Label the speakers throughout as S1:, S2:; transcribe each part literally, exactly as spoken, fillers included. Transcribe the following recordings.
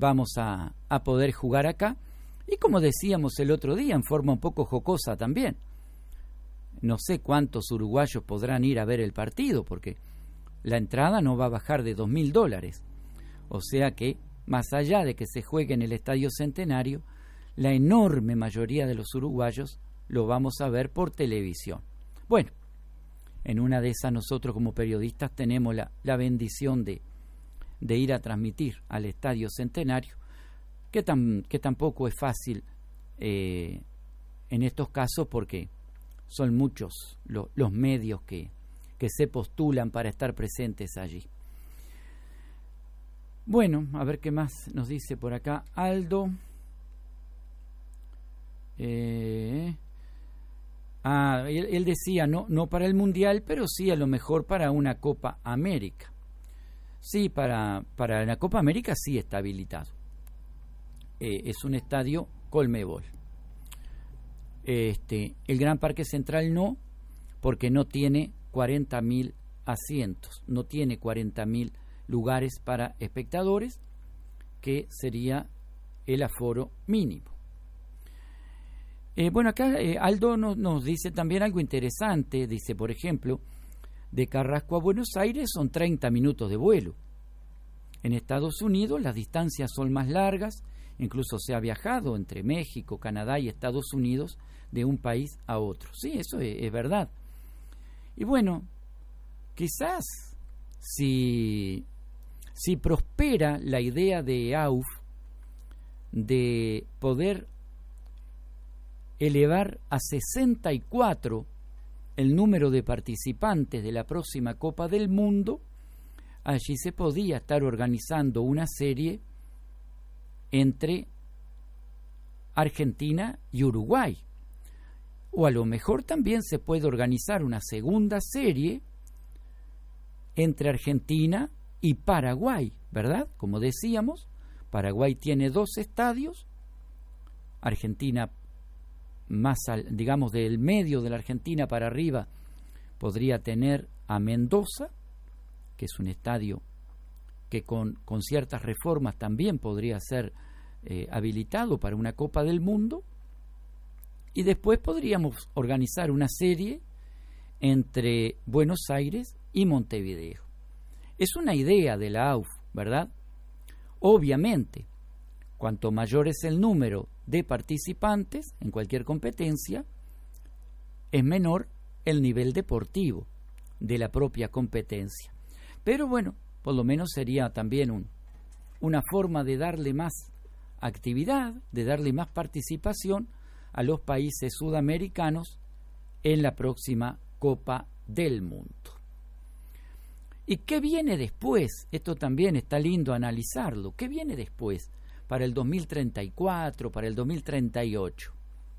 S1: vamos a, a poder jugar acá. Y como decíamos el otro día, en forma un poco jocosa también, no sé cuántos uruguayos podrán ir a ver el partido, porque la entrada no va a bajar de dos mil dólares. O sea que, más allá de que se juegue en el Estadio Centenario, la enorme mayoría de los uruguayos lo vamos a ver por televisión. Bueno, en una de esas nosotros como periodistas tenemos la, la bendición de, de ir a transmitir al Estadio Centenario, que, tam, que tampoco es fácil eh, en estos casos, porque son muchos lo, los medios que, que se postulan para estar presentes allí. Bueno, a ver qué más nos dice por acá Aldo. Eh, ah, él, él decía, no, no para el Mundial, pero sí a lo mejor para una Copa América. Sí, para, para la Copa América sí está habilitado. Eh, es un estadio Colmebol. Este, el Gran Parque Central no, porque no tiene cuarenta mil asientos, no tiene cuarenta mil lugares para espectadores, que sería el aforo mínimo. Eh, bueno, acá eh, Aldo nos, nos dice también algo interesante. Dice, por ejemplo, de Carrasco a Buenos Aires son treinta minutos de vuelo. En Estados Unidos las distancias son más largas, incluso se ha viajado entre México, Canadá y Estados Unidos de un país a otro. Sí, eso es, es verdad. Y bueno, quizás si, si prospera la idea de A U F de poder elevar a sesenta y cuatro el número de participantes de la próxima Copa del Mundo, allí se podía estar organizando una serie entre Argentina y Uruguay. O a lo mejor también se puede organizar una segunda serie entre Argentina y Paraguay, ¿verdad? Como decíamos, Paraguay tiene dos estadios, Argentina más, al, digamos, del medio de la Argentina para arriba podría tener a Mendoza, que es un estadio que con, con ciertas reformas también podría ser eh, habilitado para una Copa del Mundo. Y después podríamos organizar una serie entre Buenos Aires y Montevideo. Es una idea de la A U F, ¿verdad? Obviamente, cuanto mayor es el número de participantes en cualquier competencia, es menor el nivel deportivo de la propia competencia. Pero bueno, por lo menos sería también un, una forma de darle más actividad, de darle más participación a los países sudamericanos en la próxima Copa del Mundo. ¿Y qué viene después? Esto también está lindo analizarlo. ¿Qué viene después para el dos mil treinta y cuatro, para el dos mil treinta y ocho?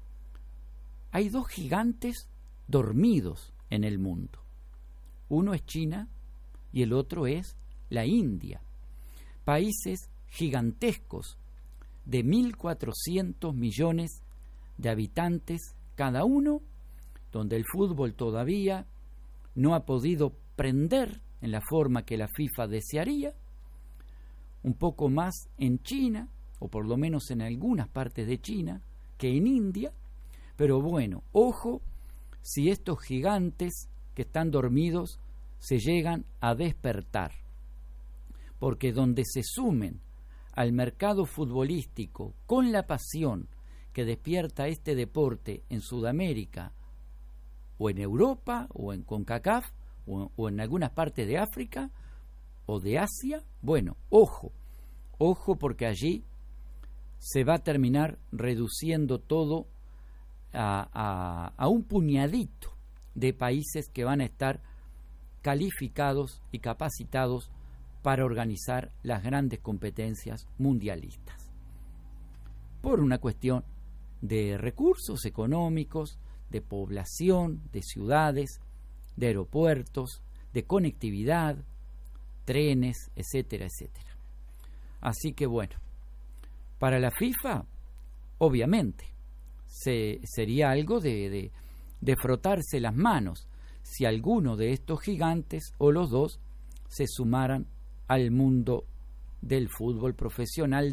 S1: Hay dos gigantes dormidos en el mundo. Uno es China y el otro es la India. Países gigantescos de mil cuatrocientos millones de habitantes cada uno, donde el fútbol todavía no ha podido prender en la forma que la FIFA desearía, un poco más en China, o por lo menos en algunas partes de China, que en India. Pero bueno, ojo si estos gigantes que están dormidos se llegan a despertar, porque donde se sumen al mercado futbolístico con la pasión que despierta este deporte en Sudamérica, o en Europa, o en CONCACAF, o, o en algunas partes de África, o de Asia, bueno, ojo, ojo porque allí se va a terminar reduciendo todo a, a, a un puñadito de países que van a estar calificados y capacitados para organizar las grandes competencias mundialistas. Por una cuestión de recursos económicos, de población, de ciudades, de aeropuertos, de conectividad, trenes, etcétera, etcétera. Así que bueno, para la FIFA, obviamente, se, sería algo de, de, de frotarse las manos si alguno de estos gigantes o los dos se sumaran al mundo del fútbol profesional